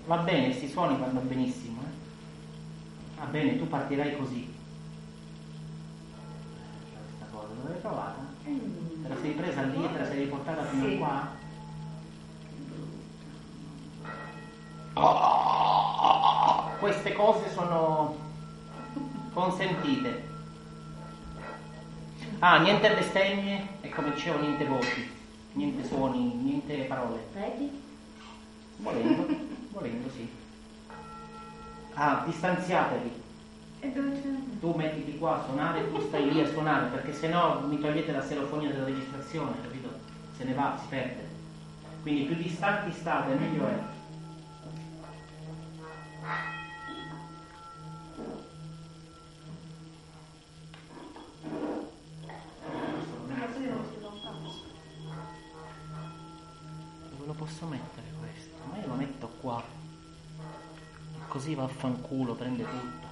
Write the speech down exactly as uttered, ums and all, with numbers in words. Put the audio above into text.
Va bene, sti suoni vanno benissimo, eh? Va bene, tu partirai così. Questa cosa, dove l'hai trovata? Mm. Te la sei presa lì e te la sei riportata fino Sì. a qua? Queste cose sono consentite. Ah, niente bestemmie e, come dicevo, niente voti, niente suoni, niente parole. Vedi? Volendo, volendo sì. Ah, distanziatevi. E dove c'è? Tu mettiti qua a suonare, tu stai lì a suonare, perché sennò mi togliete la stereofonia della registrazione, capito? Se ne va, si perde. Quindi più distanti state, meglio è. Dove lo posso mettere questo? Ma io lo metto qua. E così vaffanculo, prende tutto.